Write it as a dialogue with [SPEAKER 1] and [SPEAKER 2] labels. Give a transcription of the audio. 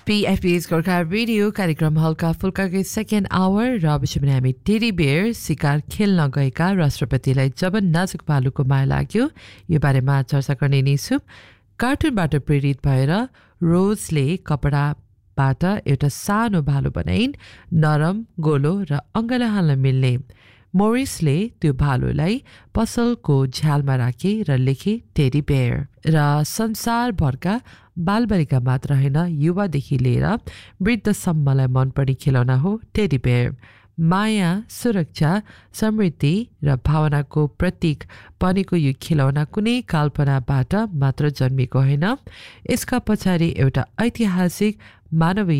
[SPEAKER 1] PFP's Gorkha radio कार्यक्रम हल्का फुल्काकै second our र अब चाहिँ हामी टेडी बेयर शिकार खेल्न गएका राष्ट्रपतिलाई जब नाजुक भालुको माया लाग्यो यो बारेमा चर्चा गर्ने नै छु। कार्टुनबाट प्रेरित भएर रोजले कपडाबाट एउटा सानो भालु बनाइन्, नरम, गोलो र अङ्गले हाल्न मिल्ने। मोरिसले त्यो भालुलाई पसलको झ्यालमा राखे र लेखे टेडी बेयर र संसारभरका बालबालिका मात्र होइन, युवादेखि लिएर वृद्धसम्मलाई मनपर्ने खेलौना हो टेडी बेयर। माया, सुरक्षा, समृद्धि र भावनाको प्रतीक बनेको यो खेलौना कुनै कल्पनाबाट मात्र जन्मिएको होइन। यसका पछाडि एउटा ऐतिहासिक मानवीय